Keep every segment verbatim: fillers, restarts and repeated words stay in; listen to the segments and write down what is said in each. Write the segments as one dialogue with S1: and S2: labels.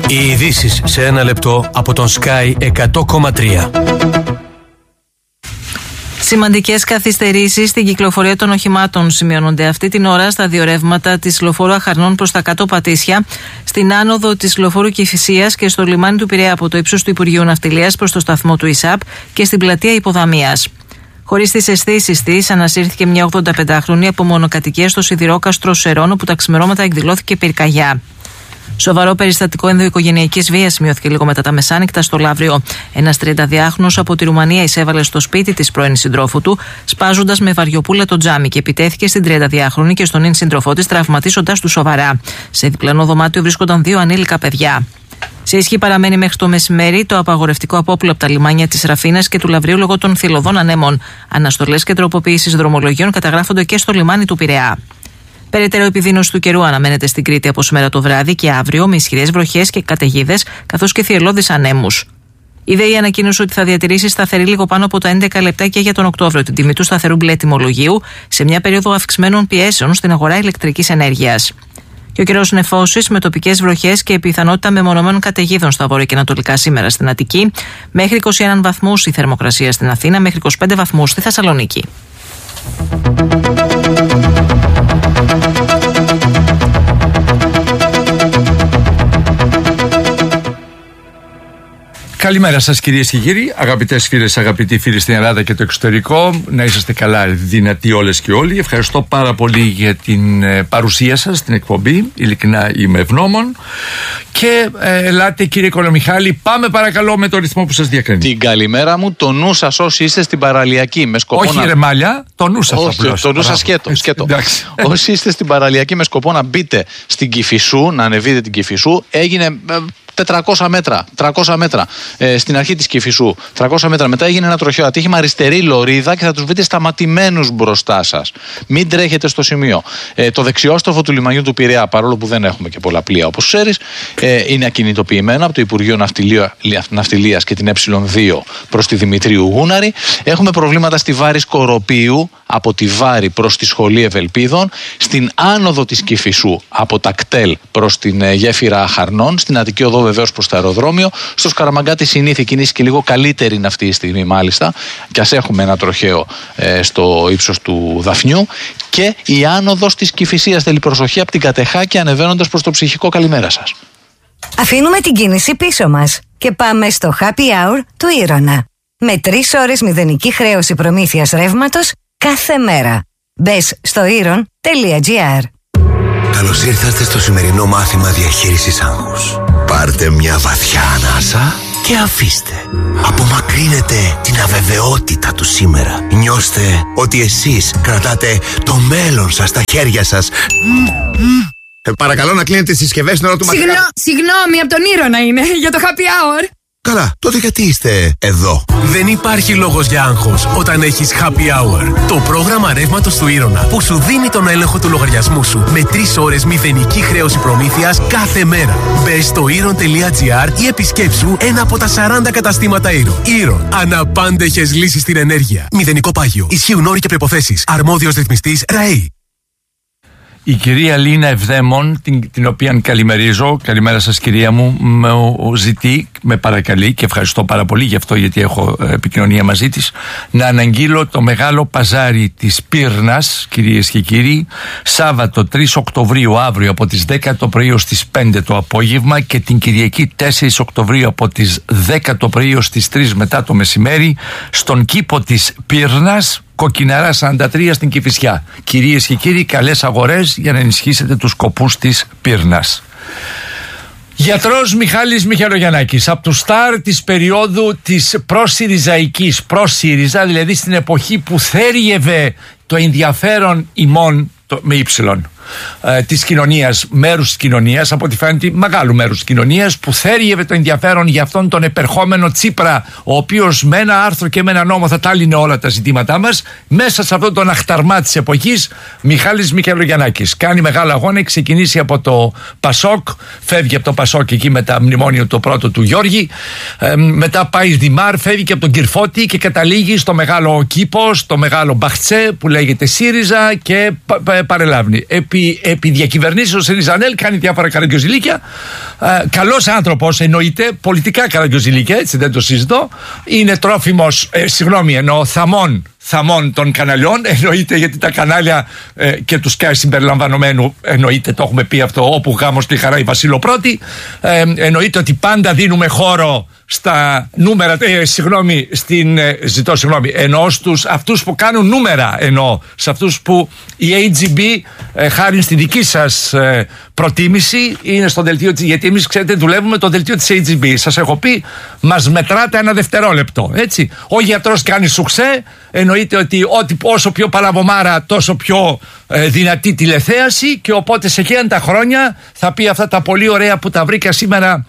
S1: Οι ειδήσεις σε ένα λεπτό από τον Sky εκατό κόμμα τρία.
S2: Σημαντικές καθυστερήσεις στην κυκλοφορία των οχημάτων σημειώνονται αυτή την ώρα στα δύο ρεύματα της λεωφόρου Αχαρνών προς τα κάτω Πατήσια, στην άνοδο της λεωφόρου Κηφισίας και στο λιμάνι του Πειραιά από το ύψος του Υπουργείου Ναυτιλίας προς το σταθμό του ΙΣΑΠ και στην πλατεία Υποδαμίας. Χωρίς τις αισθήσεις της, ανασύρθηκε μια ογδονταπεντάχρονη από μονοκατοικία στο σιδηρόκαστρο Σερών, όπου τα ξημερώματα εκδηλώθηκε πυρκαγιά. Σοβαρό περιστατικό ενδοοικογενειακής βίας σημειώθηκε λίγο μετά τα μεσάνυχτα στο Λαύριο. Ένας τριανταδυάχρονος από τη Ρουμανία εισέβαλε στο σπίτι της πρώην συντρόφου του, σπάζοντας με βαριοπούλα το τζάμι και επιτέθηκε στην τριανταδυάχρονη και στον ίν σύντροφό της, τραυματίζοντας του σοβαρά. Σε διπλανό δωμάτιο βρίσκονταν δύο ανήλικα παιδιά. Σε ισχύ παραμένει μέχρι το μεσημέρι το απαγορευτικό απόπλου από τα λιμάνια της Ραφίνας και του Λαυρίου λόγω των θηλωδών ανέμων. Αναστολές και τροποποίησεις δρομολογίων καταγράφονται και στο λιμάνι του Πειραιά. Περαιτέρω επιδείνωση του καιρού αναμένεται στην Κρήτη από σήμερα το βράδυ και αύριο με ισχυρές βροχές και καταιγίδες καθώς και θυελλώδεις ανέμους. Η ΔΕΗ ανακοίνωσε ότι θα διατηρήσει σταθερή λίγο πάνω από τα έντεκα λεπτά και για τον Οκτώβριο την τιμή του σταθερού μπλε τιμολογίου σε μια περίοδο αυξημένων πιέσεων στην αγορά ηλεκτρικής ενέργειας. Και ο καιρός νεφώσεις με τοπικές βροχές και πιθανότητα μεμονωμένων καταιγίδων στα βόρεια και ανατολικά σήμερα στην Αττική, μέχρι είκοσι ένα βαθμούς η θερμοκρασία στην Αθήνα, μέχρι είκοσι πέντε βαθμούς στη Θεσσαλονίκη.
S3: Καλημέρα σας κυρίες και κύριοι, αγαπητές φίλες, αγαπητοί φίλοι στην Ελλάδα και το εξωτερικό. Να είσαστε καλά, δυνατοί όλες και όλοι. Ευχαριστώ πάρα πολύ για την παρουσία σας στην εκπομπή. Ειλικρινά είμαι ευγνώμων. Και ε, ελάτε κύριε Κολομιχάλη, πάμε παρακαλώ με το ρυθμό που σας διακρίνει.
S4: Την καλημέρα μου, το νου σας όσοι είστε στην παραλιακή με σκοπό
S3: Όχι
S4: να...
S3: ρε Μάλια, το νου σας απλώς.
S4: Το νου σας σκέτο. σκέτο. Όσοι είστε στην παραλιακή με σκοπό να μπείτε στην Κηφισού, να ανεβείτε την Κηφισού, έγινε... τετρακόσια μέτρα, τριακόσια μέτρα ε, στην αρχή της Κηφισού. τριακόσια μέτρα μετά έγινε ένα τροχαίο ατύχημα, αριστερή λωρίδα και θα τους βρείτε σταματημένους μπροστά σας. Μην τρέχετε στο σημείο. Ε, το δεξιόστροφο του λιμανιού του Πειραιά, παρόλο που δεν έχουμε και πολλά πλοία όπως ξέρεις, ε, είναι ακινητοποιημένο από το Υπουργείο Ναυτιλίας και την Ε δύο προς τη Δημητρίου Γούναρη. Έχουμε προβλήματα στη Βάρη Σκοροπίου, από τη Βάρη προς τη Σχολή Ευελπίδων, στην άνοδο της Κηφισού από τα κτέλ προς την ε, γέφυρα Αχαρνών, στην Αττική Οδό βεβαίως προς το αεροδρόμιο, στο Σκαραμαγκάτι συνήθη κινήσει και λίγο καλύτερη είναι αυτή η στιγμή μάλιστα, κι ας έχουμε ένα τροχαίο ε, στο ύψος του Δαφνιού, και η άνοδος της Κηφισίας θέλει προσοχή από την Κατεχάκη ανεβαίνοντας προς το Ψυχικό. Καλημέρα σας.
S5: Αφήνουμε την κίνηση πίσω μας και πάμε στο Happy Hour του Ήρωνα. Με τρεις ώρες μηδενική χρέωση προμήθειας ρεύματος κάθε μέρα. Μπες στο ήρων τελεία τζι άρ.
S6: Καλώς ήρθατε στο σημερινό μάθημα διαχείρισης άγχους. Πάρτε μια βαθιά ανάσα και αφήστε. Απομακρύνετε την αβεβαιότητα του σήμερα. Νιώστε ότι εσείς κρατάτε το μέλλον σας στα χέρια σας. Ε, παρακαλώ να κλείνετε τις συσκευές στην ώρα του μαθήματος.
S7: Συγγνώ, συγγνώμη, από τον Ήρωνα είναι, για το Happy Hour.
S6: Καλά, τότε γιατί είστε εδώ?
S1: Δεν υπάρχει λόγος για άγχος όταν έχεις Happy Hour. Το πρόγραμμα ρεύματος του Ήρωνα που σου δίνει τον έλεγχο του λογαριασμού σου με τρεις ώρες μηδενική χρέωση προμήθειας κάθε μέρα. Μπες στο ήρων τελεία τζι άρ ή επισκέψου ένα από τα σαράντα καταστήματα Ήρων. Ήρων. Αναπάντεχες λύσεις στην ενέργεια. Μηδενικό πάγιο. Ισχύουν όροι και προϋποθέσεις. Αρμόδιος ρυθμιστής ΡΑΕΗ.
S3: Η κυρία Λίνα Ευδαίμων, την, την οποία καλημερίζω, καλημέρα σας κυρία μου, με ζητεί, με παρακαλεί και ευχαριστώ πάρα πολύ γι' αυτό, γιατί έχω επικοινωνία μαζί της, να αναγγείλω το μεγάλο παζάρι της Πύρνας, κυρίες και κύριοι, Σάββατο τρεις Οκτωβρίου αύριο από τις δέκα το πρωί ως τις πέντε το απόγευμα και την Κυριακή τέσσερις Οκτωβρίου από τις δέκα το πρωί ως τις τρεις μετά το μεσημέρι στον κήπο της Πύρνας, Κοκκιναρά σαράντα τρία στην Κηφισιά. Κυρίες και κύριοι, καλές αγορές για να ενισχύσετε τους σκοπούς της Πύρνας. Γιατρός Μιχάλης Μιχαλογιαννάκης, από του στάρ της περίοδου της προσυριζαϊκής, προσύριζα, δηλαδή στην εποχή που θέριευε το ενδιαφέρον ημών, το, με ύψιλον, ε, της κοινωνίας, μέρους της κοινωνίας, από ό,τι φαίνεται μεγάλου μέρους της κοινωνίας, που θέριευε το ενδιαφέρον για αυτόν τον επερχόμενο Τσίπρα, ο οποίος με ένα άρθρο και με ένα νόμο θα τάλυνε όλα τα ζητήματά μας. Μέσα σε αυτόν τον αχταρμά της εποχής, Μιχάλης Μιχαλογιαννάκης κάνει μεγάλο αγώνα, έχει ξεκινήσει από το Πασόκ, φεύγει από το Πασόκ εκεί με τα μνημόνιο το πρώτο του Γιώργη, ε, μετά πάει Δημάρ, φεύγει και από τον Κυρφώτη και καταλήγει στο μεγάλο κήπο, στο μεγάλο Μπαχτσέ που λέγεται ΣΥΡΙΖΑ και πα, πα, παρελάβει. Επί επί, επί διακυβερνήσεως Σιριζανέλ κάνει διάφορα καραγκιόζηλίκια. Ε, καλός άνθρωπος, εννοείται, πολιτικά καραγκιόζηλίκια, έτσι δεν το συζητώ. Είναι τρόφιμος, ε, συγγνώμη, εννοώ θαμών. θαμών των καναλιών, εννοείται, γιατί τα κανάλια ε, και του Sky συμπεριλαμβανομένου, εννοείται, το έχουμε πει αυτό, όπου γάμος τη χαρά η Βασίλο πρώτη, ε, εννοείται ότι πάντα δίνουμε χώρο στα νούμερα, ε, συγγνώμη, στην, ε, ζητώ συγγνώμη, εννοώ στους αυτούς που κάνουν νούμερα, εννοώ σε αυτούς που η έι τζι μπι, ε, χάρη στη δική σας ε, προτίμηση, είναι στο δελτίο της, γιατί εμείς, ξέρετε, δουλεύουμε το δελτίο της έι τζι μπι. Σας έχω πει, μας μετράτε ένα δευτερόλεπτο, έτσι. Ο γιατρός κάνει σουξέ, εννοείται ότι ό,τι, όσο πιο παλαβομάρα, τόσο πιο ε, δυνατή τηλεθέαση, και οπότε σε εκείνα τα χρόνια θα πει αυτά τα πολύ ωραία που τα βρήκα σήμερα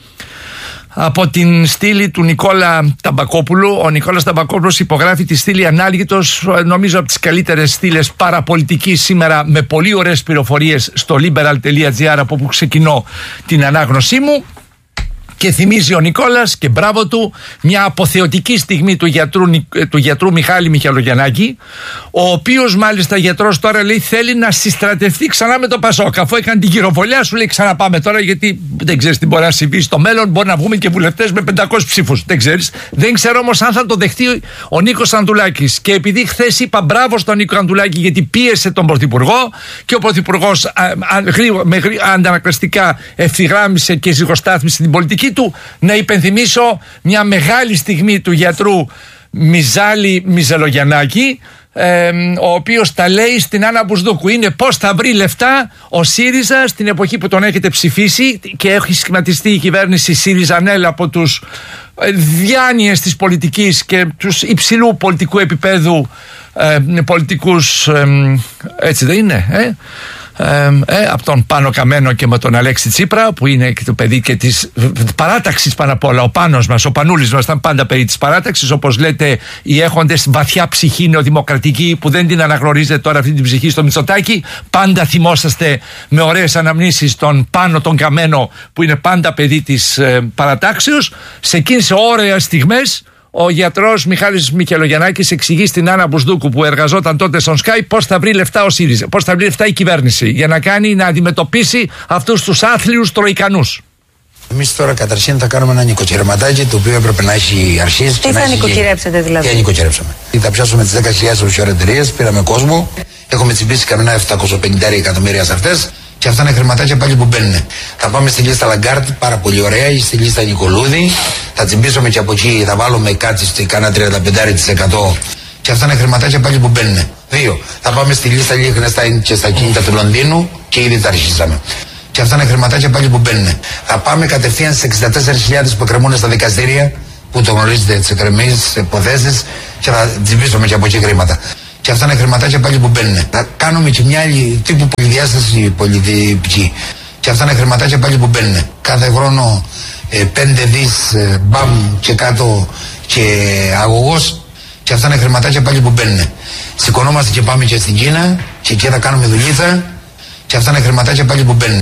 S3: από την στήλη του Νικόλα Ταμπακόπουλου. Ο Νικόλας Ταμπακόπουλος υπογράφει τη στήλη Ανάλγητος, νομίζω από τις καλύτερες στήλες παραπολιτικής σήμερα, με πολύ ωραίες πληροφορίες στο liberal τελεία gr, από όπου ξεκινώ την ανάγνωσή μου. Και θυμίζει ο Νικόλας, και μπράβο του, μια αποθεωτική στιγμή του γιατρού, του γιατρού Μιχάλη Μιχαλογιαννάκη, ο οποίος μάλιστα γιατρός τώρα λέει θέλει να συστρατευτεί ξανά με το Πασόκ. Αφού έκανε την κυροβολιά, σου λέει ξαναπάμε τώρα, γιατί δεν ξέρεις τι μπορεί να συμβεί στο μέλλον. Μπορεί να βγούμε και βουλευτές με πεντακόσιους ψήφους. Δεν ξέρεις. Δεν ξέρω όμως αν θα το δεχτεί ο Νίκος Αντουλάκης. Και επειδή χθες είπα μπράβο στον Νίκο Αντουλάκη, γιατί πίεσε τον Πρωθυπουργό, και ο Πρωθυπουργός αντανακλαστικά ευθυγράμμισε και ζυγοστάθμισε την πολιτική του, να υπενθυμίσω μια μεγάλη στιγμή του γιατρού Μιζάλη Μιζελογιαννάκη, ε, ο οποίος τα λέει στην Άννα Μπουσδούκου. Είναι πώς θα βρει λεφτά ο ΣΥΡΙΖΑ στην εποχή που τον έχετε ψηφίσει και έχει σχηματιστεί η κυβέρνηση ΣΥΡΙΖΑΝΕΛ από τους διάνοιες της πολιτικής και τους υψηλού πολιτικού επίπεδου ε, πολιτικούς, ε, έτσι δεν είναι, ε? Ε, ε, από τον Πάνο Καμένο και με τον Αλέξη Τσίπρα, που είναι και το παιδί και της παράταξης πάνω απ' όλα. Ο Πάνος μας, ο Πανούλης μας ήταν πάντα παιδί της παράταξης, όπως λέτε οι έχοντες βαθιά ψυχή νεοδημοκρατική, που δεν την αναγνωρίζετε τώρα αυτή την ψυχή στο Μητσοτάκη. Πάντα θυμόσαστε με ωραίες αναμνήσεις τον Πάνο τον Καμένο, που είναι πάντα παιδί της ε, παρατάξεως. Σε εκείνες σε ωραίες στιγμές ο γιατρός Μιχάλης Μιχαλογιαννάκης εξηγεί στην Άννα Μπουσδούκου, που εργαζόταν τότε στον Sky, πώς θα βρει λεφτά ο ΣΥΡΙΖΑ, πώς θα βρει λεφτά η κυβέρνηση για να κάνει, να αντιμετωπίσει αυτούς τους άθλιους τροϊκανούς.
S8: Εμείς τώρα καταρχήν θα κάνουμε ένα νοικοκυρεματάκι, το οποίο έπρεπε να έχει αρχίσει.
S5: Τι θα νοικοκυρέψετε δηλαδή?
S8: Τι νοικοκυρέψαμε. Θα πιάσουμε τις δέκα χιλιάδες offshore εταιρείες, πήραμε κόσμο, έχουμε τσιμπήσει καμιά επτακόσια πενήντα εκατομμύρια σε αυτές. Και αυτά είναι χρηματάκια πάλι που μπαίνουν. Θα πάμε στη λίστα Λαγκάρτ, πάρα πολύ ωραία, ή στη λίστα Νικολούδη. Θα τσιμπήσουμε και από εκεί, θα βάλουμε κάτι στο κάνα τριάντα πέντε τοις εκατό. Και αυτά είναι χρηματάκια πάλι που μπαίνουν. Δύο. Θα πάμε στη λίστα Liechtenstein και στα κίνητα του Λονδίνου, και ήδη τα αρχίσαμε. Και αυτά είναι χρηματάκια πάλι που μπαίνουν. Θα πάμε κατευθείαν στις εξήντα τέσσερις χιλιάδες που εκκρεμούν στα δικαστήρια, που το γνωρίζετε, τις εκκρεμείς υποθέσεις, και θα τσιμπήσουμε και από εκεί χρήματα. Και αυτά είναι χρηματάκια πάλι που μπαίνουν. Θα κάνουμε και μια άλλη τύπου πολυδιάσταση πολιτική. Και αυτά είναι χρηματάκια πάλι που μπαίνουν. Κάθε χρόνο ε, πέντε δις ε, μπαμ και κάτω και αγωγός. Και αυτά είναι χρηματάκια πάλι που μπαίνουν. Σηκωνόμαστε και πάμε και στην Κίνα, και εκεί θα κάνουμε δουλίτσα. Και αυτά είναι χρηματάκια πάλι που μπαίνουν.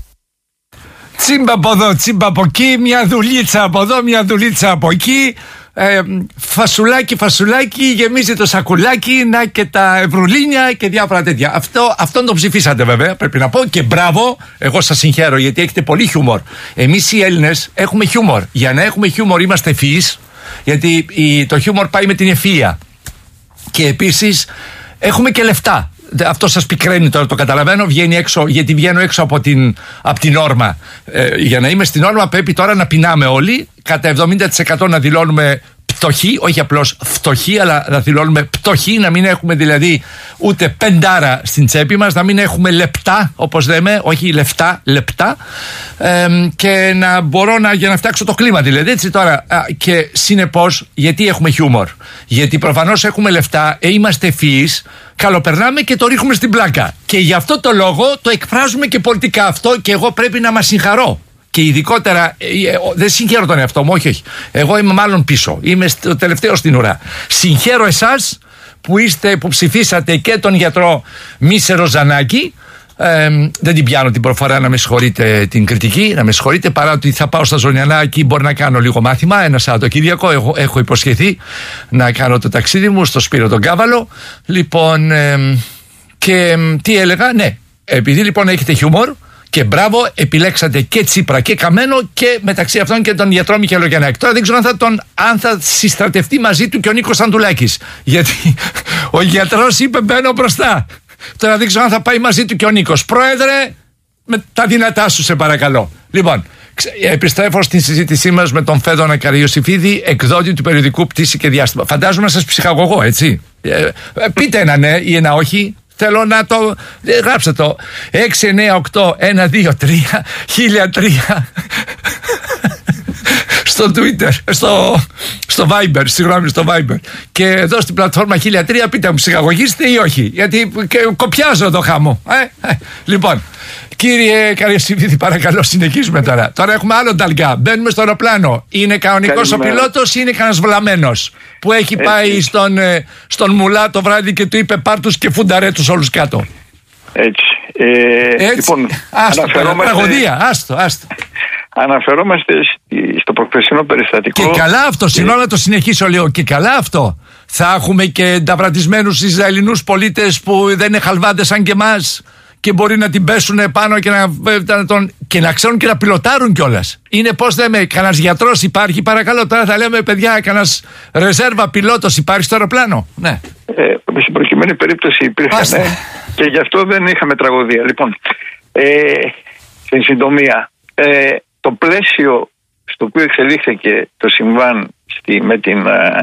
S3: Τσίμπα από εδώ, τσίμπα από εκεί, μια δουλίτσα από εδώ, μια δουλίτσα από εκεί. Ε, φασουλάκι, φασουλάκι, γεμίζει το σακουλάκι, να και τα ευρουλίνια και διάφορα τέτοια. Αυτό, αυτόν τον ψηφίσατε βέβαια, πρέπει να πω, και μπράβο, εγώ σας συγχαίρω, γιατί έχετε πολύ χιούμορ. Εμείς οι Έλληνες έχουμε χιούμορ. Για να έχουμε χιούμορ είμαστε ευφυείς, γιατί η, το χιούμορ πάει με την ευφυΐα. Και επίσης έχουμε και λεφτά. Αυτό σας πικραίνει τώρα, το καταλαβαίνω, βγαίνει έξω, γιατί βγαίνω έξω από την, από την όρμα. Ε, για να είμαι στην όρμα πρέπει τώρα να πεινάμε όλοι, κατά εβδομήντα τοις εκατό να δηλώνουμε πτωχοί, όχι απλώς φτωχοί, αλλά να δηλώνουμε πτωχοί, να μην έχουμε δηλαδή ούτε πεντάρα στην τσέπη μας, να μην έχουμε λεπτά, όπως λέμε, όχι λεφτά, λεπτά, ε, και να μπορώ να, για να φτιάξω το κλίμα δηλαδή, έτσι τώρα. Α, και συνεπώς, γιατί έχουμε χιούμορ? Γιατί προφανώς έχουμε λεφτά, ε, είμαστε ευφυείς, καλοπερνάμε και το ρίχνουμε στην πλάκα. Και γι' αυτό το λόγο το εκφράζουμε και πολιτικά αυτό, και εγώ πρέπει να μας συγχαρώ. Και ειδικότερα, ε, ε, δεν συγχαίρω τον εαυτό μου, όχι, όχι. Εγώ είμαι μάλλον πίσω. Είμαι το τελευταίο στην ουρά. Συγχαίρω εσάς που, είστε, που ψηφίσατε και τον γιατρό Μίσερο Ζανάκη. Ε, δεν την πιάνω την προφορά, να με συγχωρείτε την κριτική, να με συγχωρείτε, παρά ότι θα πάω στα Ζωνιανά, εκεί μπορεί να κάνω λίγο μάθημα ένα Σαββατοκύριακο. Έχω, έχω υποσχεθεί να κάνω το ταξίδι μου στο Σπύρο τον Κάβαλο. Λοιπόν, ε, και τι έλεγα, ναι. επειδή λοιπόν έχετε χιούμορ, και μπράβο, επιλέξατε και Τσίπρα και Καμένο και μεταξύ αυτών και τον γιατρό Μιχαήλ Γιαννάκη. Τώρα δεν ξέρω αν θα, τον, αν θα συστρατευτεί μαζί του και ο Νίκος Ανδουλάκης. Γιατί ο γιατρός είπε μπαίνω μπροστά. Τώρα δεν ξέρω αν θα πάει μαζί του και ο Νίκος. Πρόεδρε, με τα δυνατά σου σε παρακαλώ. Λοιπόν, επιστρέφω στην συζήτησή μας με τον Φέδωνα Καραϊωσήφιδη, εκδότη του περιοδικού Πτήση και Διάστημα. Φαντάζομαι να σας ψυχαγωγώ, έτσι. Ε, πείτε ένα ναι ή ένα όχι. Θέλω να το. Γράψτε το. έξι εννιά οκτώ ένα δύο τρία χίλια τρία στο Twitter, στο, στο Viber, συγγνώμη, στο Viber. Και εδώ στην πλατφόρμα χίλια τρία πείτε μου, ψυχαγωγήστε ή όχι. Γιατί και, κοπιάζω το χάμο. Ε, ε. Λοιπόν, κύριε Καραϊωσήφιδη, παρακαλώ, συνεχίζουμε τώρα. Τώρα έχουμε άλλο ταλγκά. Μπαίνουμε στο αεροπλάνο. Είναι κανονικός ο πιλότος ή είναι κανένας βλαμμένος που έχει Έτσι. πάει στον, στον Μουλά το βράδυ και του είπε πάρ' τους και φουνταρέ τους όλους κάτω?
S9: Έτσι. Ε,
S3: Έτσι.
S9: Λοιπόν,
S3: άστο, αναφερόμαστε... τραγωδία, άστο, άστο.
S9: Αναφερόμαστε στο προχθεσινό περιστατικό.
S3: Και καλά αυτό, συγγνώμη να το συνεχίσω λίγο. Και καλά αυτό. Θα έχουμε και ενταυρατισμένους Ισραηλινούς πολίτες που δεν είναι χαλβάντες σαν και εμάς και μπορεί να την πέσουν πάνω και να, να, τον, και να ξέρουν και να πιλοτάρουν κιόλας. Είναι πώς λέμε, κανένας γιατρός υπάρχει, παρακαλώ. Τώρα θα λέμε, παιδιά, κανένας ρεζέρβα πιλότος υπάρχει στο αεροπλάνο. Ναι.
S9: Ε, στην προκειμένη περίπτωση υπήρχαν, ε, και γι' αυτό δεν είχαμε τραγωδία. Λοιπόν, ε, στην συντομία, ε, το πλαίσιο στο οποίο εξελίχθηκε το συμβάν στη, με την uh,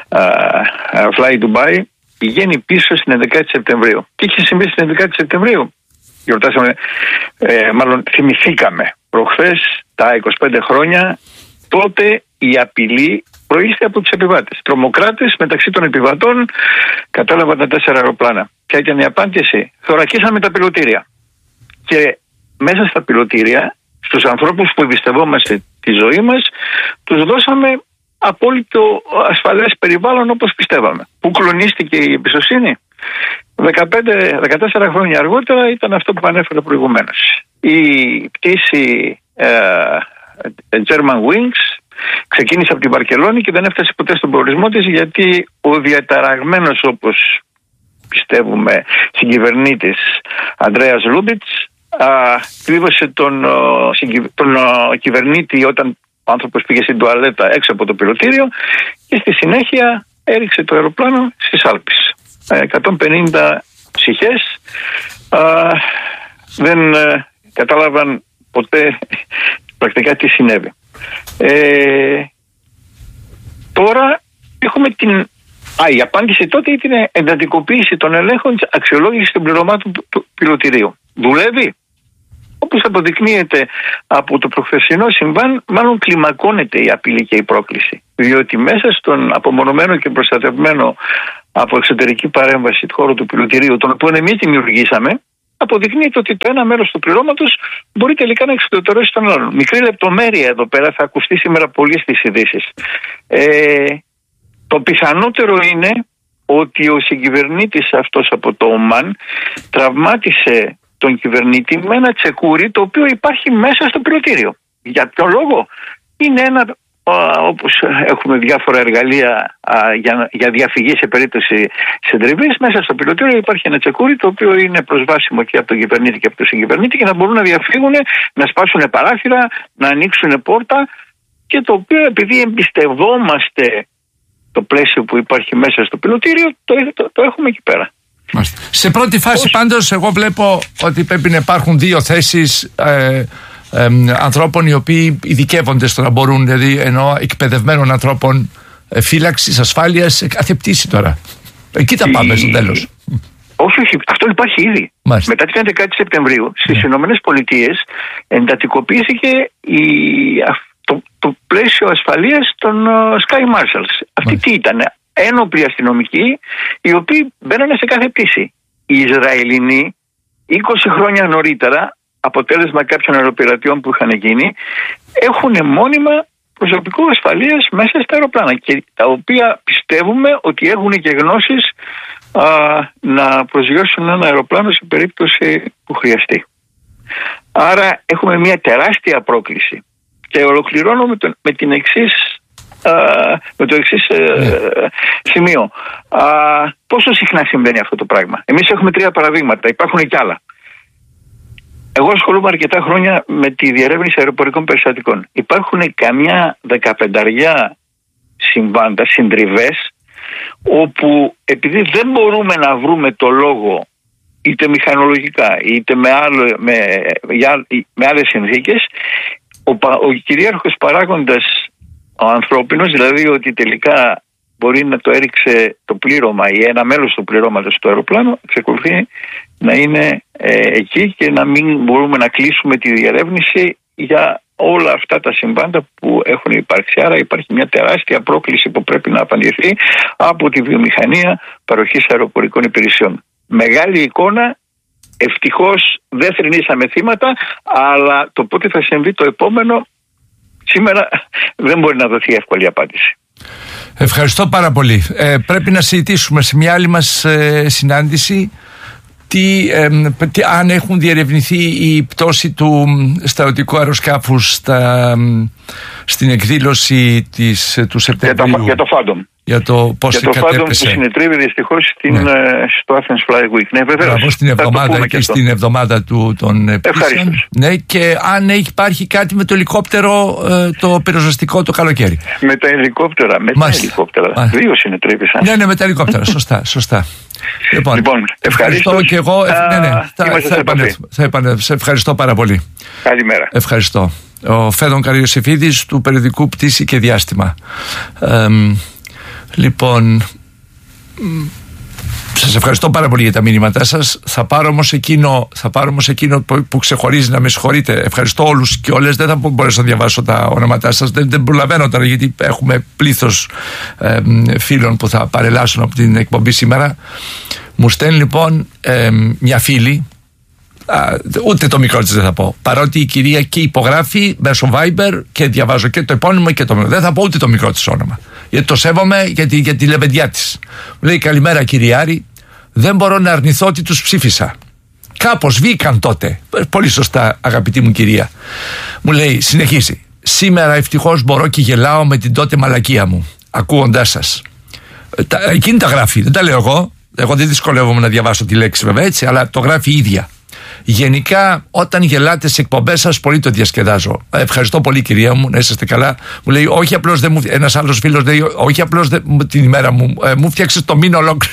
S9: uh, Fly Dubai πηγαίνει πίσω στην έντεκα Σεπτεμβρίου. Τι είχε συμβεί στην έντεκα Σεπτεμβρίου? Γιορτάσαμε, ε, μάλλον θυμηθήκαμε προχθές τα είκοσι πέντε χρόνια. Τότε η απειλή προήλθε από τους επιβάτες. Τρομοκράτες μεταξύ των επιβατών κατάλαβαν τα τέσσερα αεροπλάνα. Ποια ήταν η απάντηση? Θωρακίσαμε τα πιλωτήρια. Και μέσα στα πιλωτήρια, στους ανθρώπους που εμπιστευόμαστε τη ζωή μας, τους δώσαμε απόλυτο ασφαλές περιβάλλον όπως πιστεύαμε. Πού κλονίστηκε η εμπιστοσύνη? δεκαπέντε δεκατέσσερα χρόνια αργότερα ήταν αυτό που ανέφερα προηγουμένως. Η πτήση ε, German Wings ξεκίνησε από την Βαρκελόνη και δεν έφτασε ποτέ στον προορισμό της, γιατί ο διαταραγμένος, όπως πιστεύουμε, συγκυβερνήτης Ανδρέας Λούμπιτς κρύβωσε τον, τον, τον κυβερνήτη όταν ο άνθρωπος πήγε στην τουαλέτα έξω από το πιλωτήριο και στη συνέχεια έριξε το αεροπλάνο στις Άλπεις. εκατόν πενήντα ψυχές α, δεν α, κατάλαβαν ποτέ πρακτικά τι συνέβη. Ε, τώρα έχουμε την... Α, η απάντηση τότε ήταν εντατικοποίηση των ελέγχων της αξιολόγησης των πληρωμάτων του πιλωτηρίου. Δουλεύει? Όπως αποδεικνύεται από το προχθεσινό συμβάν, μάλλον κλιμακώνεται η απειλή και η πρόκληση. Διότι μέσα στον απομονωμένο και προστατευμένο από εξωτερική παρέμβαση χώρο του πιλωτηρίου, τον οποίο εμείς δημιουργήσαμε, αποδεικνύεται ότι το ένα μέρος του πληρώματος μπορεί τελικά να εξουδετερώσει τον άλλον. Μικρή λεπτομέρεια εδώ πέρα θα ακουστεί σήμερα πολύ στις ειδήσεις. Ε, το πιθανότερο είναι ότι ο συγκυβερνήτης αυτός από το Ομάν τραυμάτισε τον κυβερνήτη με ένα τσεκούρι το οποίο υπάρχει μέσα στο πιλωτήριο. Για ποιο λόγο? Είναι ένα, α, όπως έχουμε διάφορα εργαλεία α, για, για διαφυγή σε περίπτωση συντριβής, μέσα στο πιλωτήριο υπάρχει ένα τσεκούρι το οποίο είναι προσβάσιμο και από τον κυβερνήτη και από τον συγκυβερνήτη και να μπορούν να διαφύγουν, να σπάσουν παράθυρα, να ανοίξουν πόρτα, και το οποίο, επειδή εμπιστευόμαστε το πλαίσιο που υπάρχει μέσα στο πιλωτήριο, το, το, το έχουμε εκεί πέρα.
S3: Σε πρώτη φάση Πώς... πάντως εγώ βλέπω ότι πρέπει να υπάρχουν δύο θέσεις ε, ε, ανθρώπων οι οποίοι ειδικεύονται στο να μπορούν, δηλαδή εννοώ εκπαιδευμένων ανθρώπων ε, φύλαξης, ασφάλειας σε κάθε πτήση τώρα. Εκεί θα πάμε η... στο τέλος.
S9: Όχι, όχι, αυτό υπάρχει ήδη. Μάλιστα. Μετά την έντεκα Σεπτεμβρίου στις yeah. Ηνωμένες Πολιτείες εντατικοποιήθηκε η... το, το πλαίσιο ασφαλείας των uh, Sky Marshals. Αυτή yeah. τι ήταν? Ένοπλοι αστυνομικοί οι οποίοι μπαίνανε σε κάθε πτήση. Οι Ισραηλινοί είκοσι χρόνια νωρίτερα, αποτέλεσμα κάποιων αεροπειρατιών που είχαν γίνει, έχουν μόνιμα προσωπικό ασφαλείας μέσα στα αεροπλάνα, και τα οποία πιστεύουμε ότι έχουν και γνώσεις α, να προσγειώσουν ένα αεροπλάνο σε περίπτωση που χρειαστεί. Άρα έχουμε μια τεράστια πρόκληση, και ολοκληρώνω με, το, με την εξής Uh, με το εξής uh, yeah. σημείο. Uh, πόσο συχνά συμβαίνει αυτό το πράγμα? Εμείς έχουμε τρία παραδείγματα, υπάρχουν κι άλλα. Εγώ ασχολούμαι αρκετά χρόνια με τη διερεύνηση αεροπορικών περιστατικών. Υπάρχουν καμιά δεκαπενταριά συμβάντα, συντριβές, όπου επειδή δεν μπορούμε να βρούμε το λόγο είτε μηχανολογικά είτε με, άλλο, με, με άλλες συνθήκες, ο, ο κυρίαρχος παράγοντας ο ανθρώπινος, δηλαδή ότι τελικά μπορεί να το έριξε το πλήρωμα ή ένα μέλος του πληρώματος του αεροπλάνου, εξακολουθεί να είναι ε, εκεί και να μην μπορούμε να κλείσουμε τη διερεύνηση για όλα αυτά τα συμβάντα που έχουν υπάρξει. Άρα υπάρχει μια τεράστια πρόκληση που πρέπει να απαντηθεί από τη βιομηχανία παροχής αεροπορικών υπηρεσιών. Μεγάλη εικόνα, ευτυχώς δεν θρηνήσαμε θύματα, αλλά το πότε θα συμβεί το επόμενο σήμερα δεν μπορεί να δοθεί εύκολη απάντηση.
S3: Ευχαριστώ πάρα πολύ. Ε, πρέπει να συζητήσουμε σε μια άλλη μας ε, συνάντηση τι, ε, τι, αν έχουν διερευνηθεί η πτώση του στρατιωτικού αεροσκάφους στα, στην εκδήλωση της, του Σεπτεμβρίου.
S9: Για το, για το Phantom.
S3: Για το πώς
S9: για το Phantom που συνετρίβει δυστυχώς ναι. στο Athens Fly Week. Ναι, βεβαίως.
S3: Μπράβο, στην εβδομάδα και στην εβδομάδα του, των πτήσεων. Ναι, και αν έχει υπάρχει κάτι με το ελικόπτερο ε, το πυροσβεστικό το καλοκαίρι.
S9: Με τα ελικόπτερα. Με τα ελικόπτερα. Μάλιστα. Δύο συνετρίβησαν.
S3: Ναι, ναι, με τα ελικόπτερα. σωστά, σωστά.
S9: Λοιπόν, λοιπόν ευχαριστώ.
S3: ευχαριστώ και εγώ. Α, ναι, ναι, θα, θα, επανέλθω, θα επανέλθω. Σε ευχαριστώ πάρα πολύ.
S9: Καλημέρα.
S3: Ευχαριστώ. Ο Φέδων Καριοσεφίδης του περιοδικού Πτήση και Διάστημα. Ε, Λοιπόν, σας ευχαριστώ πάρα πολύ για τα μήνυματά σας. Θα πάρω όμως εκείνο, θα πάρω όμως εκείνο που, που ξεχωρίζει, να με συγχωρείτε. Ευχαριστώ όλους και όλες. Δεν θα μπορέσω να διαβάσω τα ονόματά σας. Δεν, δεν προλαβαίνω τώρα, γιατί έχουμε πλήθος ε, φίλων που θα παρελάσουν από την εκπομπή σήμερα. Μου στέλνει λοιπόν ε, μια φίλη. Α, ούτε το μικρό της δεν θα πω, παρότι η κυρία και υπογράφει μέσω Viber και διαβάζω και το επώνυμο και το μικρό. Δεν θα πω ούτε το μικρό της όνομα, γιατί το σέβομαι για τη, για τη λεβεντιά της. Μου λέει: καλημέρα κύριε Άρη, δεν μπορώ να αρνηθώ ότι τους ψήφισα. Κάπως βγήκαν τότε. Πολύ σωστά, αγαπητή μου κυρία. Μου λέει, συνεχίζει: σήμερα ευτυχώς μπορώ και γελάω με την τότε μαλακία μου ακούγοντάς σας. Εκείνη τα γράφει, δεν τα λέω εγώ. Εγώ δεν δυσκολεύομαι να διαβάσω τη λέξη βέβαια έτσι, αλλά το γράφει η ίδια. Γενικά, όταν γελάτε σε εκπομπές σας, πολύ το διασκεδάζω. Ευχαριστώ πολύ, κυρία μου, να είσαστε καλά. Μου λέει: όχι απλώς δεν μου. Ένας άλλος φίλος λέει: όχι απλώς δεν... την ημέρα μου, ε, μου φτιάξε το μήνα ολόκληρο.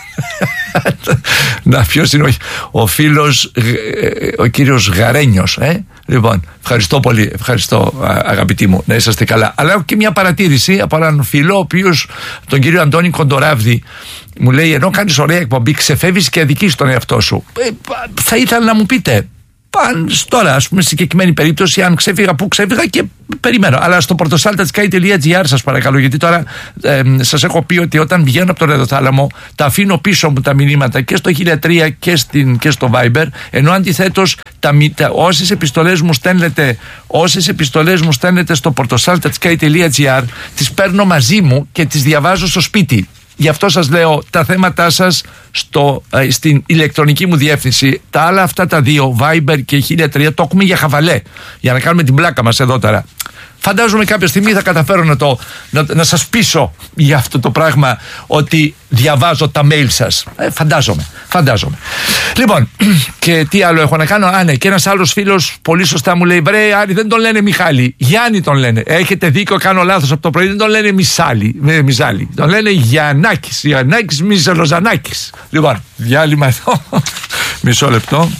S3: Να, ποιος είναι ο, ο φίλος, ο κύριος Γαρένιος, ε? Λοιπόν, ευχαριστώ πολύ, ευχαριστώ αγαπητοί μου, να είσαστε καλά. Αλλά έχω και μια παρατήρηση από έναν φίλο, ο οποίος, τον κύριο Αντώνη Κοντοράβδη, μου λέει: ενώ κάνεις ωραία εκπομπή, ξεφεύγεις και αδικείς τον εαυτό σου. Ε, θα ήθελα να μου πείτε, αν τώρα, ας πούμε, συγκεκριμένη περίπτωση, αν ξέφυγα, που ξέφυγα και περιμένω. Αλλά στο portosalta.gr σας παρακαλώ, γιατί τώρα ε, σας έχω πει ότι όταν βγαίνω από τον Ρεδοθάλαμο, τα αφήνω πίσω μου τα μηνύματα και στο χίλια τρία και, στην, και στο Viber, ενώ αντιθέτως τα, τα, όσες επιστολές μου στέλνετε, όσες επιστολές μου στέλνετε στο portosalta.gr, τις παίρνω μαζί μου και τις διαβάζω στο σπίτι. Γι' αυτό σας λέω τα θέματά σας στο, ε, στην ηλεκτρονική μου διεύθυνση. Τα άλλα αυτά τα δύο, Viber και χίλια τρία, το έχουμε για χαβαλέ. Για να κάνουμε την πλάκα μας εδώ τώρα. Φαντάζομαι κάποια στιγμή θα καταφέρω να, το, να, να σας πείσω για αυτό το πράγμα, ότι διαβάζω τα mail σας. Ε, φαντάζομαι, φαντάζομαι. Λοιπόν, και τι άλλο έχω να κάνω? Α, ναι, και ένας άλλος φίλος πολύ σωστά μου λέει: βρε Άρη, δεν τον λένε Μιχάλη, Γιάννη τον λένε. Έχετε δίκιο, κάνω λάθος από το πρωί, δεν τον λένε Μισάλη, με, Μιζάλη. Τον λένε Γιαννάκης, Γιαννάκης Μιζελοζανάκης. Λοιπόν, διάλειμμα εδώ, μισό λεπτό.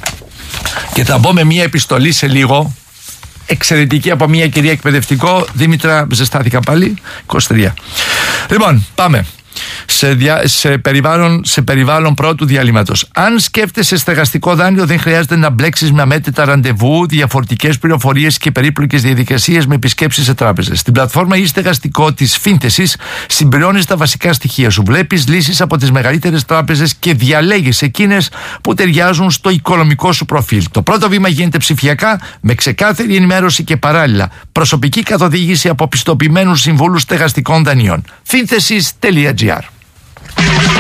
S3: Και θα μπω με μια επιστολή σε λίγο, εξαιρετική, από μια κυρία εκπαιδευτικό. Δήμητρα, ζεστάθηκα πάλι. είκοσι τρία. Λοιπόν, πάμε. Σε, δια, σε, περιβάλλον, σε περιβάλλον πρώτου διαλύματος. Αν σκέφτεσαι στεγαστικό δάνειο, δεν χρειάζεται να μπλέξεις με αμέτρητα ραντεβού, διαφορετικές πληροφορίες και περίπλοκες διαδικασίες με επισκέψεις σε τράπεζες. Στην πλατφόρμα ή στεγαστικό της Φίνθεσης συμπληρώνεις τα βασικά στοιχεία σου. Βλέπεις λύσεις από τις μεγαλύτερες τράπεζες και διαλέγεις εκείνες που ταιριάζουν στο οικονομικό σου προφίλ. Το πρώτο βήμα γίνεται ψηφιακά, με ξεκάθαρη ενημέρωση και παράλληλα προσωπική καθοδήγηση από πιστοποιημένους συμβούλους στεγαστικών δανείων. φίνθεσης τελεία τζι άρ.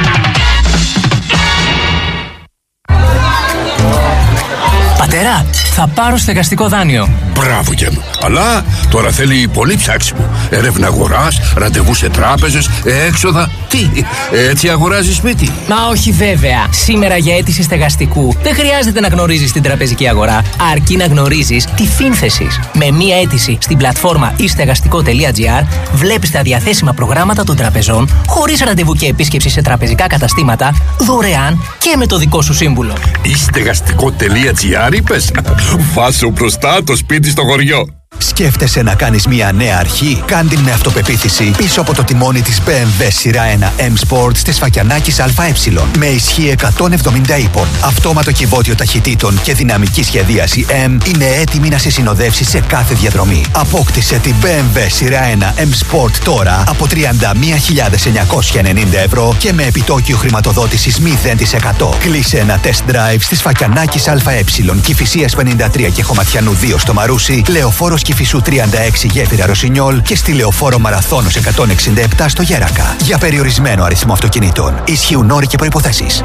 S10: Πατέρα, Θα πάρω στεγαστικό δάνειο.
S11: Μπράβο, Γέμο. Αλλά τώρα θέλει πολύ ψάξιμο. Έρευνα αγοράς, ραντεβού σε τράπεζες, έξοδα. Τι, έτσι αγοράζει σπίτι?
S10: Μα όχι βέβαια. Σήμερα για αίτηση στεγαστικού δεν χρειάζεται να γνωρίζεις την τραπεζική αγορά, αρκεί να γνωρίζεις τη Φίνθεσης. Με μία αίτηση στην πλατφόρμα e στεγαστικό τελεία gr βλέπεις τα διαθέσιμα προγράμματα των τραπεζών, χωρίς ραντεβού και επίσκεψη σε τραπεζικά καταστήματα, δωρεάν και με το δικό σου σύμβουλο.
S11: e στεγαστικό τελεία gr είπες? Βάσου μπροστά το σπίτι στο χωριό.
S12: Σκέφτεσαι να κάνεις μια νέα αρχή? Κάν την με αυτοπεποίθηση πίσω από το τιμόνι της μπι εμ ντάμπλιου σειρά ένα M Sport της Φακιανάκης ΑΕ. Με ισχύ εκατόν εβδομήντα ύπων, αυτόματο κυβότιο ταχυτήτων και δυναμική σχεδίαση M είναι έτοιμη να σε συνοδεύσει σε κάθε διαδρομή. Απόκτησε την μπι εμ ντάμπλιου σειρά ένα M Sport τώρα από τριάντα μία χιλιάδες εννιακόσια ενενήντα ευρώ και με επιτόκιο χρηματοδότησης μηδέν τοις εκατό. Κλείσε ένα test drive στις Φακιανάκης ΑΕ, Κηφισίας πενήντα τρία και Χωματιανού δύο στο Μαρούσι, Λεωφόρος Κηφισού τριάντα έξι Γέφυρα Ρωσινιόλ και στη Λεωφόρο Μαραθώνος εκατόν εξήντα επτά στο Γέρακα. Για περιορισμένο αριθμό αυτοκινήτων. Ισχύουν όροι και προϋποθέσεις.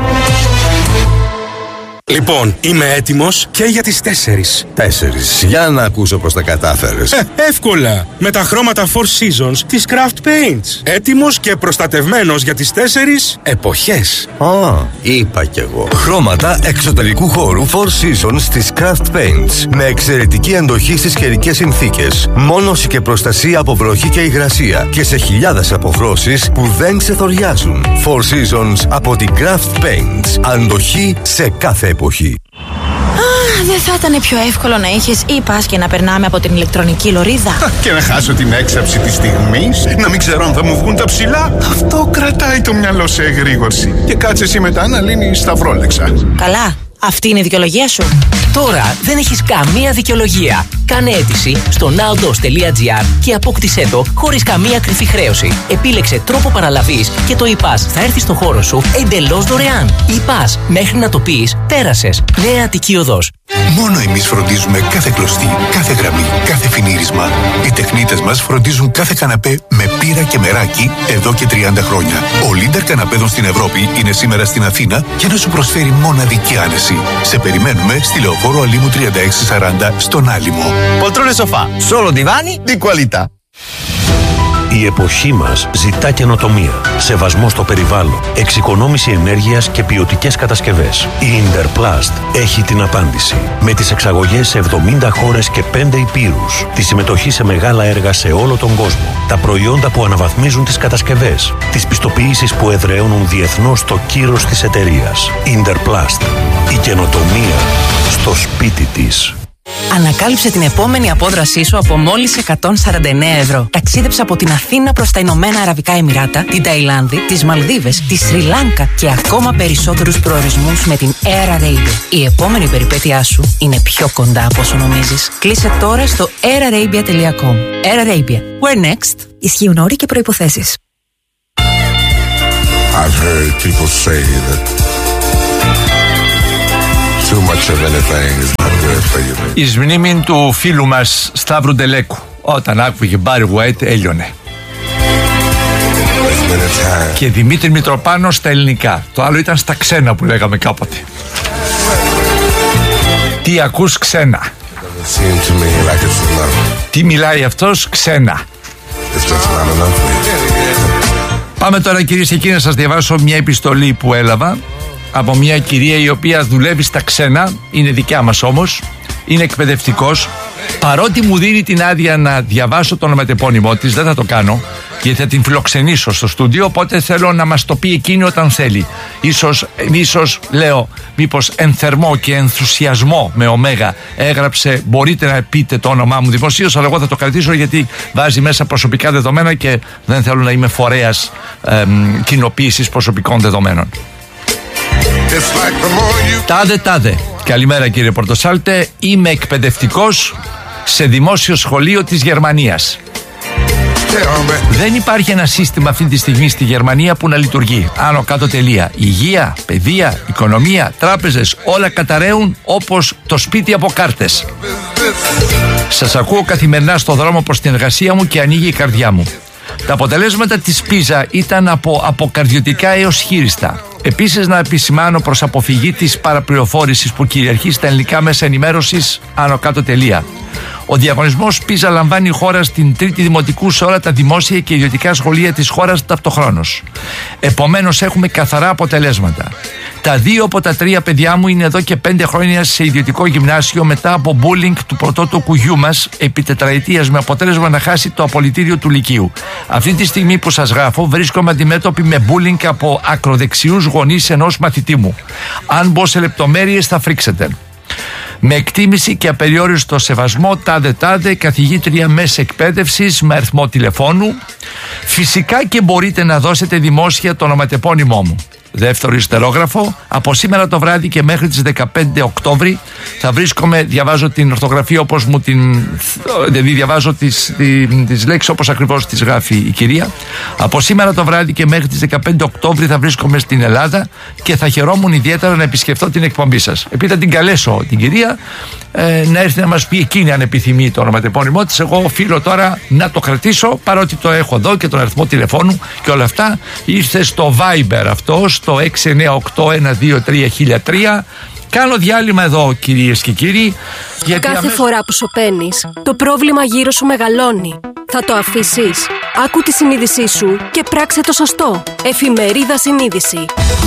S13: Λοιπόν, είμαι έτοιμος και για τις τέσσερις.
S14: Τέσσερις. Για να ακούσω πως τα κατάφερες.
S13: Ε, εύκολα. Με τα χρώματα Four Seasons της Craft Paints. Έτοιμος και προστατευμένος για τις τέσσερις εποχές.
S14: Α, είπα κι εγώ. Χρώματα εξωτερικού χώρου Four Seasons της Craft Paints. Με εξαιρετική αντοχή στις καιρικές συνθήκες. Μόνωση και προστασία από βροχή και υγρασία. Και σε χιλιάδες αποχρώσεις που δεν ξεθοριάζουν. Four Seasons από την Craft Paints. Αντοχή σε κάθε εποχή.
S15: Α, δεν θα ήταν πιο εύκολο να είχες e-pass και να περνάμε από την ηλεκτρονική λωρίδα?
S16: Και να χάσω την έξαψη της στιγμής, να μην ξέρω αν θα μου βγουν τα ψηλά. Αυτό κρατάει το μυαλό σε εγρήγορση. Και κάτσε εσύ μετά να λύνεις τα φρόλεξα.
S15: Καλά. Αυτή είναι η δικαιολογία σου?
S10: Τώρα δεν έχεις καμία δικαιολογία. Κάνε αίτηση στο nowdos τελεία gr και απόκτησέ το χωρίς καμία κρυφή χρέωση. Επίλεξε τρόπο παραλαβής και το e-pass θα έρθει στο χώρο σου εντελώς δωρεάν. e-pass, μέχρι να το πεις, πέρασες. Νέα Αττική Οδός.
S17: Μόνο εμείς φροντίζουμε κάθε κλωστή, κάθε γραμμή, κάθε φινίρισμα. Οι τεχνίτες μας φροντίζουν κάθε καναπέ με πύρα και μεράκι εδώ και τριάντα χρόνια. Ο Λίντερ καναπέδων στην Ευρώπη είναι σήμερα στην Αθήνα για να σου προσφέρει μοναδική άνεση. Σε περιμένουμε στη Λεωφόρο Αλήμου τριάντα έξι σαράντα στον Άλυμο.
S18: Poltrone sofà, solo divani di qualità.
S19: Η εποχή μας ζητά καινοτομία, σεβασμό στο περιβάλλον, εξοικονόμηση ενέργειας και ποιοτικές κατασκευές. Η Interplast έχει την απάντηση. Με τις εξαγωγές σε εβδομήντα χώρες και πέντε υπήρους, τη συμμετοχή σε μεγάλα έργα σε όλο τον κόσμο, τα προϊόντα που αναβαθμίζουν τις κατασκευές, τις πιστοποιήσεις που εδραιώνουν διεθνώς το κύρος της εταιρείας. Interplast. Η καινοτομία στο σπίτι της.
S20: Ανακάλυψε την επόμενη απόδρασή σου από μόλις εκατόν σαράντα εννέα ευρώ. Ταξίδεψε από την Αθήνα προς τα Ηνωμένα Αραβικά Εμιράτα, την Ταϊλάνδη, τις Μαλδίβες, τη Σρι Λάνκα και ακόμα περισσότερους προορισμούς με την Air Arabia. Η επόμενη περιπέτειά σου είναι πιο κοντά από όσο νομίζεις. Κλείσε τώρα στο air arabia τελεία com. Air Arabia. Where next? Ισχύουν όροι και προϋποθέσεις.
S21: I've heard people say that too much of anything is not good for you.
S3: Εις μνήμην του φίλου μας Σταύρου Ντελέκου, όταν άκουγε Barry White έλειωνε. Και Δημήτρη Μητροπάνο στα ελληνικά. Το άλλο ήταν στα ξένα που λέγαμε κάποτε. Τι ακούς ξένα? Τι μιλάει αυτός ξένα? Πάμε τώρα, κυρίες και κύριοι, να σας διαβάσω μια επιστολή που έλαβα από μια κυρία η οποία δουλεύει στα ξένα, είναι δικιά μας όμως, είναι εκπαιδευτικός. Παρότι μου δίνει την άδεια να διαβάσω το ονοματεπώνυμό της, δεν θα το κάνω, γιατί θα την φιλοξενήσω στο στούντιο, οπότε θέλω να μας το πει εκείνη όταν θέλει. Ίσως, ίσως λέω, μήπως εν θερμό και ενθουσιασμό με ωμέγα έγραψε, μπορείτε να πείτε το όνομά μου δημοσίως, αλλά εγώ θα το κρατήσω γιατί βάζει μέσα προσωπικά δεδομένα και δεν θέλω να είμαι φορέας εμ, κοινοποίησης προσωπικών δεδομένων. Τάδε τάδε. Καλημέρα κύριε Πορτοσάλτε. Είμαι εκπαιδευτικός σε δημόσιο σχολείο της Γερμανίας. Δεν υπάρχει ένα σύστημα αυτή τη στιγμή στη Γερμανία που να λειτουργεί. Άνω κάτω τελεία. Υγεία, παιδεία, οικονομία, τράπεζες, όλα καταραίουν όπως το σπίτι από κάρτες. Σας ακούω καθημερινά στο δρόμο προς την εργασία μου και ανοίγει η καρδιά μου. Τα αποτελέσματα της πίζα ήταν από αποκαρδιωτικά έως χείριστα. Επίσης, να επισημάνω προς αποφυγή της παραπληροφόρησης που κυριαρχεί στα ελληνικά μέσα ενημέρωσης άνω κάτω τελεία. Ο διαγωνισμός πίζα λαμβάνει η χώρα στην τρίτη δημοτικού σε όλα τα δημόσια και ιδιωτικά σχολεία της χώρας ταυτοχρόνως. Επομένως, έχουμε καθαρά αποτελέσματα. Τα δύο από τα τρία παιδιά μου είναι εδώ και πέντε χρόνια σε ιδιωτικό γυμνάσιο μετά από bullying του πρωτότοκου γιού μας επί τετραετίας, με αποτέλεσμα να χάσει το απολυτήριο του Λυκείου. Αυτή τη στιγμή που σας γράφω, βρίσκομαι αντιμέτωπη με bullying από ακροδεξιούς γονείς ενός μαθητή μου. Αν μπω σε λεπτομέρειες θα φρίξετε. Με εκτίμηση και απεριόριστο σεβασμό, τάδε τάδε, καθηγήτρια μέσα εκπαίδευσης με αριθμό τηλεφώνου. Φυσικά και μπορείτε να δώσετε δημόσια το ονοματεπώνυμό μου. Δεύτερο ιστερόγραφο, από σήμερα το βράδυ και μέχρι τις δεκαπέντε Οκτώβρη θα βρίσκομαι, διαβάζω την ορθογραφία όπως μου την, δηλαδή διαβάζω τις, τις λέξεις όπως ακριβώς τις γράφει η κυρία. Από σήμερα το βράδυ και μέχρι τις δεκαπέντε Οκτώβρη θα βρίσκομαι στην Ελλάδα και θα χαιρόμουν ιδιαίτερα να επισκεφτώ την εκπομπή σας. Επειδή θα την καλέσω την κυρία ε, να έρθει να μας πει εκείνη αν επιθυμεί το ονοματεπώνυμό της. Εγώ οφείλω τώρα να το κρατήσω, παρότι το έχω εδώ και τον αριθμό τηλεφώνου και όλα αυτά. Ήρθε στο Viber αυτό, στο έξι εννιά οκτώ ένα δύο τρία χίλια τρία. Κάνω διάλειμμα εδώ, κυρίες και κύριοι. Γιατί
S2: Κάθε
S3: αμέσως...
S2: φορά που σωπαίνεις, το πρόβλημα γύρω σου μεγαλώνει. Θα το αφήσεις? Άκου τη συνείδησή σου και πράξε το σωστό. Εφημερίδα Συνείδηση.